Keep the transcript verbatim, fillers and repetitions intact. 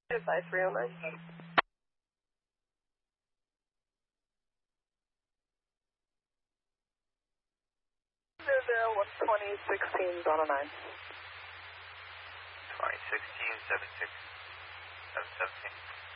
Five three oh nine. Zero zero one twenty sixteen zero nine. twenty sixteen seven six seven seventeen.